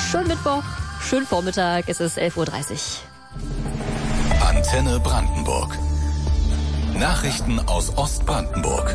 Schönen Mittwoch, schönen Vormittag, es ist 11.30 Uhr. Antenne Brandenburg. Nachrichten aus Ostbrandenburg.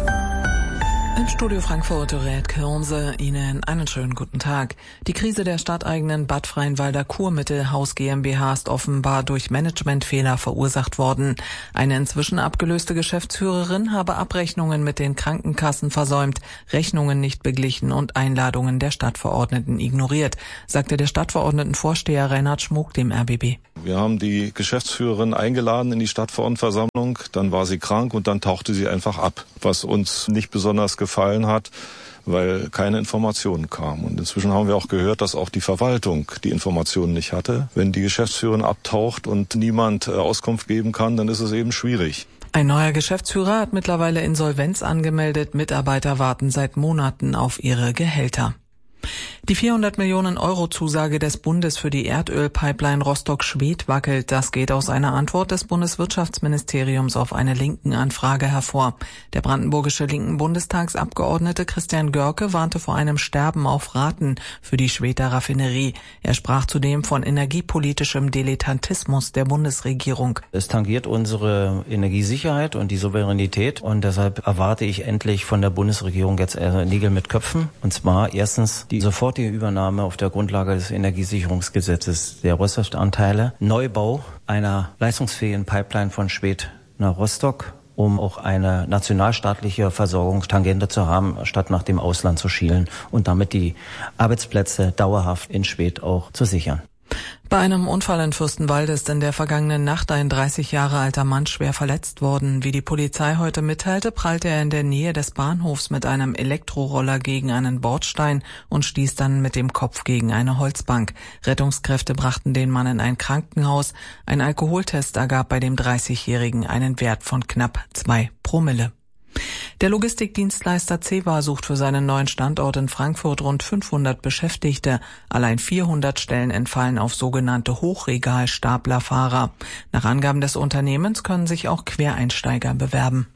Im Studio Frankfurt, Dorette Kirnse, Ihnen einen schönen guten Tag. Die Krise der stadteigenen Bad Freienwalder Kurmittelhaus GmbH ist offenbar durch Managementfehler verursacht worden. Eine inzwischen abgelöste Geschäftsführerin habe Abrechnungen mit den Krankenkassen versäumt, Rechnungen nicht beglichen und Einladungen der Stadtverordneten ignoriert, sagte der Stadtverordnetenvorsteher Reinhard Schmuck dem RBB. Wir haben die Geschäftsführerin eingeladen in die Stadtverordnetenversammlung, dann war sie krank und dann tauchte sie einfach ab, was uns nicht besonders gefallen hat, weil keine Informationen kamen. Und inzwischen haben wir auch gehört, dass auch die Verwaltung die Informationen nicht hatte. Wenn die Geschäftsführerin abtaucht und niemand Auskunft geben kann, dann ist es eben schwierig. Ein neuer Geschäftsführer hat mittlerweile Insolvenz angemeldet. Mitarbeiter warten seit Monaten auf ihre Gehälter. Die 400 Millionen Euro Zusage des Bundes für die Erdölpipeline Rostock-Schwedt wackelt. Das geht aus einer Antwort des Bundeswirtschaftsministeriums auf eine Linken-Anfrage hervor. Der brandenburgische linken Bundestagsabgeordnete Christian Görke warnte vor einem Sterben auf Raten für die Schwedter Raffinerie. Er sprach zudem von energiepolitischem Dilettantismus der Bundesregierung. Es tangiert unsere Energiesicherheit und die Souveränität und deshalb erwarte ich endlich von der Bundesregierung jetzt Nägel mit Köpfen. Und zwar erstens die sofortige Übernahme auf der Grundlage des Energiesicherungsgesetzes der Rostock-Anteile, Neubau einer leistungsfähigen Pipeline von Schwedt nach Rostock, um auch eine nationalstaatliche Versorgung Tangente zu haben, statt nach dem Ausland zu schielen und damit die Arbeitsplätze dauerhaft in Schwedt auch zu sichern. Bei einem Unfall in Fürstenwalde ist in der vergangenen Nacht ein 30 Jahre alter Mann schwer verletzt worden. Wie die Polizei heute mitteilte, prallte er in der Nähe des Bahnhofs mit einem Elektroroller gegen einen Bordstein und stieß dann mit dem Kopf gegen eine Holzbank. Rettungskräfte brachten den Mann in ein Krankenhaus. Ein Alkoholtest ergab bei dem 30-Jährigen einen Wert von knapp 2 Promille. Der Logistikdienstleister CEWA sucht für seinen neuen Standort in Frankfurt rund 500 Beschäftigte. Allein 400 Stellen entfallen auf sogenannte Hochregalstaplerfahrer. Nach Angaben des Unternehmens können sich auch Quereinsteiger bewerben.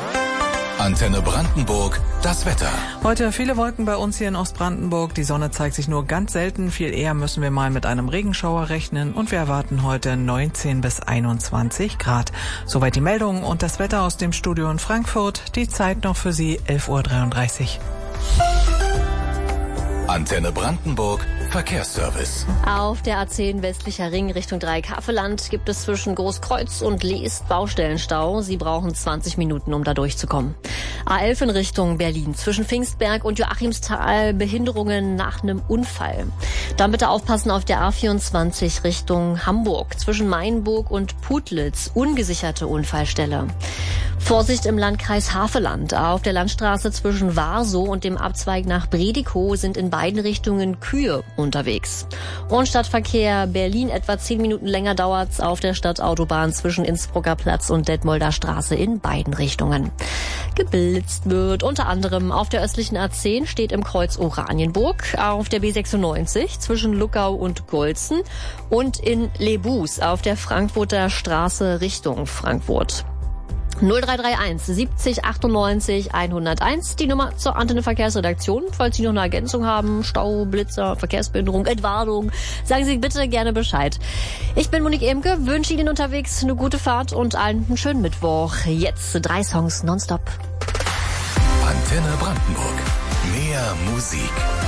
Antenne Brandenburg, das Wetter. Heute viele Wolken bei uns hier in Ostbrandenburg. Die Sonne zeigt sich nur ganz selten. Viel eher müssen wir mal mit einem Regenschauer rechnen. Und wir erwarten heute 19 bis 21 Grad. Soweit die Meldungen und das Wetter aus dem Studio in Frankfurt. Die Zeit noch für Sie 11.33 Uhr. Antenne Brandenburg, Verkehrsservice. Auf der A10 westlicher Ring Richtung Dreieckhavelland gibt es zwischen Großkreuz und Leest Baustellenstau. Sie brauchen 20 Minuten, um da durchzukommen. A11 in Richtung Berlin. Zwischen Pfingstberg und Joachimsthal Behinderungen nach einem Unfall. Dann bitte aufpassen auf der A24 Richtung Hamburg. Zwischen Mainburg und Putlitz ungesicherte Unfallstelle. Vorsicht im Landkreis Havelland. Auf der Landstraße zwischen Warsow und dem Abzweig nach Bredikow sind in beiden Richtungen Kühe unterwegs. Und Stadtverkehr Berlin etwa 10 Minuten länger dauert's auf der Stadtautobahn zwischen Innsbrucker Platz und Detmolder Straße in beiden Richtungen. Geblitzt wird unter anderem auf der östlichen A10 steht im Kreuz Oranienburg, auf der B96 zwischen Luckau und Golzen und in Lebus auf der Frankfurter Straße Richtung Frankfurt. 0331 70 98 101, die Nummer zur Antenne Verkehrsredaktion. Falls Sie noch eine Ergänzung haben, Stau, Blitzer, Verkehrsbehinderung, Entwarnung, sagen Sie bitte gerne Bescheid. Ich bin Monique Emke, wünsche Ihnen unterwegs eine gute Fahrt und allen einen schönen Mittwoch. Jetzt 3 Songs nonstop. Antenne Brandenburg. Mehr Musik.